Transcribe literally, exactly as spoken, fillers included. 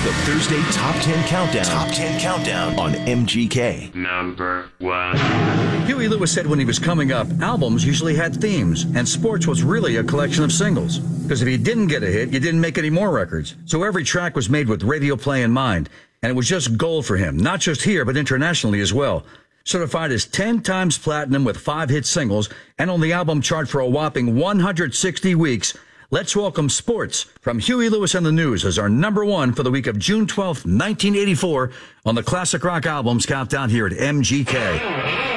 the Thursday Top ten Countdown. Top ten Countdown on M G K. Number one. Huey Lewis said when he was coming up, albums usually had themes, and sports was really a collection of singles. Because if you didn't get a hit, you didn't make any more records. So every track was made with radio play in mind, and it was just gold for him, not just here, but internationally as well. Certified as ten times platinum with five hit singles, and on the album chart for a whopping one hundred sixty weeks, let's welcome Sports from Huey Lewis and the News as our number one for the week of June twelfth, nineteen eighty-four on the Classic Rock Albums Countdown here at M G K.